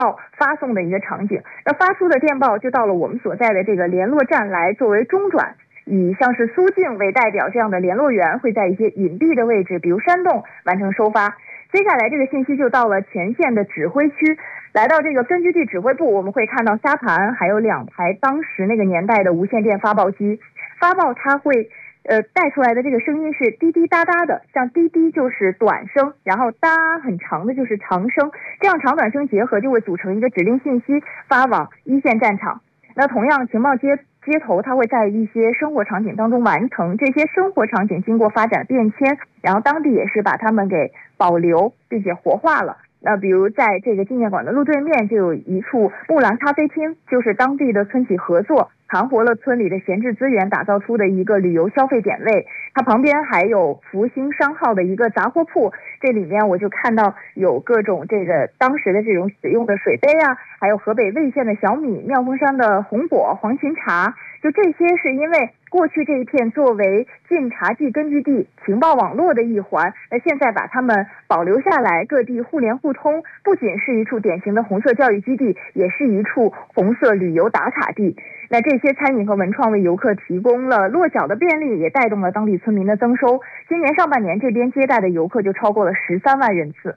发送的一个场景。那发出的电报就到了我们所在的这个联络站来作为中转，以像是苏静为代表这样的联络员会在一些隐蔽的位置，比如山洞完成收发。接下来这个信息就到了前线的指挥区，来到这个根据地指挥部，我们会看到沙盘还有2台当时那个年代的无线电发报机，发报它会带出来的这个声音是滴滴答答的，像滴滴就是短声，然后答很长的就是长声，这样长短声结合就会组成一个指令信息发往一线战场。那同样情报接头它会在一些生活场景当中完成，这些生活场景经过发展变迁，然后当地也是把它们给保留并且活化了。那比如在这个纪念馆的路对面就有一处木兰咖啡厅，就是当地的村企合作盘活了村里的闲置资源打造出的一个旅游消费点位，它旁边还有福星商号的一个杂货铺，这里面我就看到有各种这个当时的这种使用的水杯啊，还有河北魏县的小米、妙峰山的红果、黄芩茶，就这些是因为过去这一片作为晋察冀根据地情报网络的一环，那现在把它们保留下来，各地互联互通，不仅是一处典型的红色教育基地，也是一处红色旅游打卡地。那这些餐饮和文创为游客提供了落脚的便利，也带动了当地村民的增收。今年上半年这边接待的游客就超过了13万人次。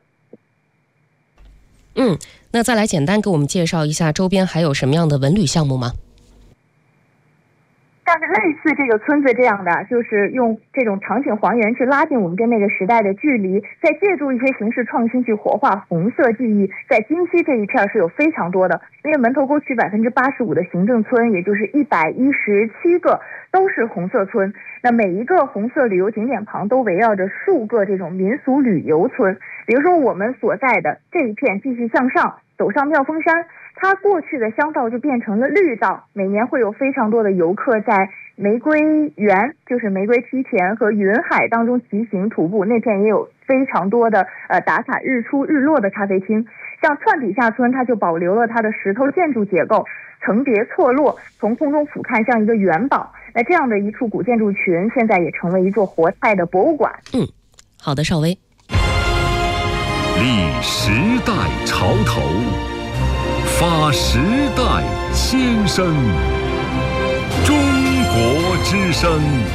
那再来简单给我们介绍一下周边还有什么样的文旅项目吗？ 像是类似这个村子这样的，就是用这种场景还原去拉近我们跟那个时代的距离，再借助一些形式创新去活化红色记忆。在京西这一片是有非常多的，因为门头沟区85%的行政村，也就是117个都是红色村。那每一个红色旅游景点旁都围绕着数个这种民俗旅游村。比如说我们所在的这一片继续向上走上妙峰山，它过去的乡道就变成了绿道，每年会有非常多的游客在玫瑰园，就是玫瑰梯田和云海当中骑行徒步，那片也有非常多的打卡日出日落的咖啡厅。像串底下村，它就保留了它的石头建筑结构，层叠错落，从空中俯瞰像一个元宝。那这样的一处古建筑群，现在也成为一座活态的博物馆。 好的，邵薇。 立时代潮头，发时代先声，中国之声。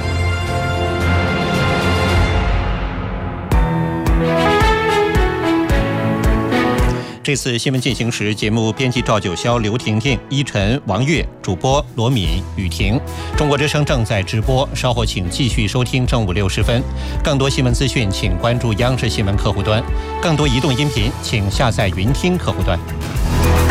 这次新闻进行时，节目编辑赵九霄、刘婷婷、依晨、王悦，主播罗敏、雨婷。中国之声正在直播，稍后请继续收听正午6时分。更多新闻资讯，请关注央视新闻客户端；更多移动音频，请下载云听客户端。